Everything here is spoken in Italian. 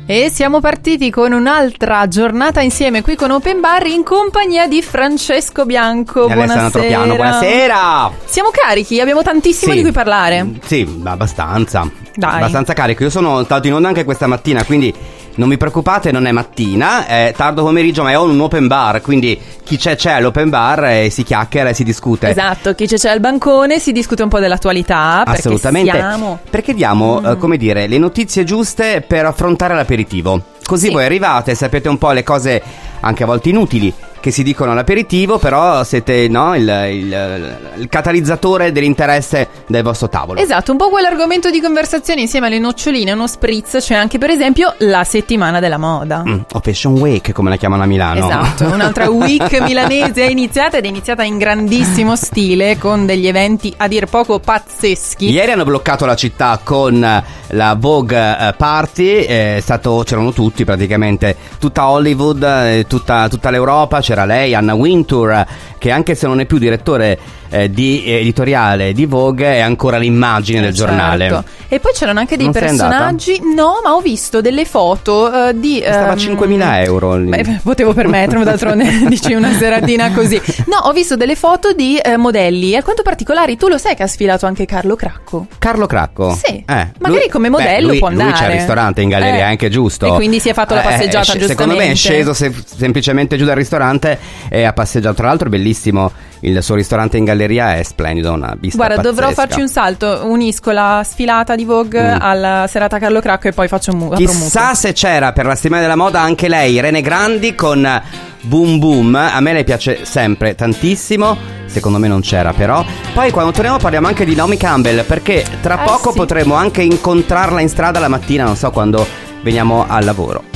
E siamo partiti con un'altra giornata insieme qui con Open Bar in compagnia di Francesco Bianco. Buonasera. Buonasera. Siamo carichi, abbiamo tantissimo di cui parlare. Sì, abbastanza. Dai. Abbastanza carico. Io sono stato in onda anche questa mattina, quindi non vi preoccupate, non è mattina, è tardo pomeriggio, ma è un open bar, quindi chi c'è all'open bar e si chiacchiera e si discute. Esatto, chi c'è al bancone si discute un po' dell'attualità. Assolutamente. Perché diamo, come dire, le notizie giuste per affrontare l'aperitivo. Così voi arrivate e sapete un po' le cose anche a volte inutili che si dicono all'aperitivo, però siete il catalizzatore dell'interesse del vostro tavolo. Esatto, un po' quell'argomento di conversazione insieme alle noccioline, uno spritz. C'è anche per esempio la settimana della moda, o Fashion Week come la chiamano a Milano. Esatto, un'altra week milanese è iniziata in grandissimo stile con degli eventi a dir poco pazzeschi. Ieri hanno bloccato la città con la Vogue Party, c'erano tutti praticamente, tutta Hollywood, tutta l'Europa. C'era lei, Anna Wintour, che anche se non è più direttore di editoriale di Vogue è ancora l'immagine del giornale. E poi c'erano anche dei personaggi. No, ma ho visto delle foto di stava a 5.000 euro lì. Beh, potevo permettermi, d'altronde dici una seratina così. No, ho visto delle foto di modelli alquanto particolari. Tu lo sai che ha sfilato anche Carlo Cracco? Carlo Cracco? Sì, magari come modello può andare. Lui c'è al ristorante in galleria, è anche giusto. E quindi si è fatto la passeggiata giustamente. Secondo me è sceso semplicemente giù dal ristorante e ha passeggiato. Tra l'altro è bellissimo, il suo ristorante in galleria è splendido, una vista pazzesca. Dovrò farci un salto, unisco la sfilata di Vogue alla serata Carlo Cracco e poi faccio un Chissà se c'era per la settimana della moda anche lei, Irene Grandi, con Boom Boom. A me lei piace sempre tantissimo, secondo me non c'era però. Poi quando torniamo parliamo anche di Naomi Campbell, perché tra poco potremo anche incontrarla in strada la mattina, non so quando veniamo al lavoro.